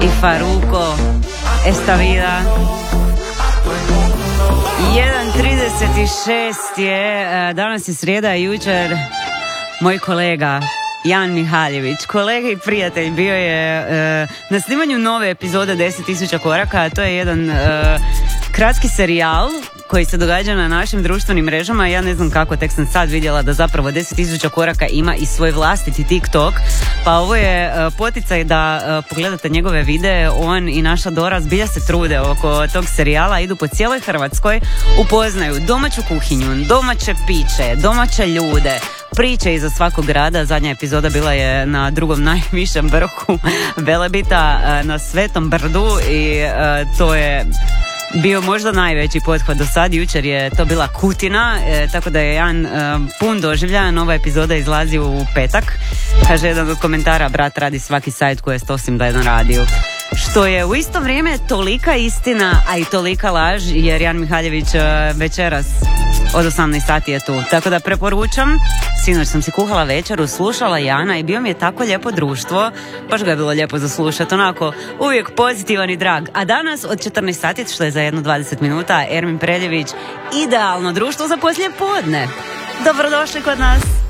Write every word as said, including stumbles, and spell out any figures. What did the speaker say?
i Faruko, esta vida. jedan trideset šest je, danas je srijeda, jučer moj kolega Jan Mihaljević, kolega i prijatelj, bio je uh, na snimanju nove epizode deset tisuća koraka. To je jedan uh, kratki serijal koji se događa na našim društvenim mrežama. Ja ne znam kako, tek sam sad vidjela da zapravo deset tisuća koraka ima i svoj vlastiti TikTok, pa ovo je uh, poticaj da uh, pogledate njegove videe. On i naša Dora zbilja se trude oko tog serijala, idu po cijeloj Hrvatskoj, upoznaju domaću kuhinju, domaće piće, domaće ljude, priče iza svakog grada. Zadnja epizoda bila je na drugom najvišem vrhu Velebita, na Svetom brdu, i uh, to je bio možda najveći pothvat do sad. Jučer je to bila Kutina, e, tako da je jedan e, pun doživljaja. Nova epizoda izlazi u petak. Kaže jedan od komentara: brat radi svaki sajt koji je osim da jedan radio. Što je u isto vrijeme tolika istina, a i tolika laž, jer Jan Mihaljević e, večeras od osamnaest sati je tu. Tako da preporučam. Sinoć sam si kuhala večeru, slušala Jana i bio mi je tako lijepo društvo. Baš ga je bilo lijepo za slušati, onako uvijek pozitivan i drag. A danas od četrnaest sati, što je za jedno dvadeset minuta, Ermin Preljević, idealno društvo za poslije podne. Dobrodošli kod nas.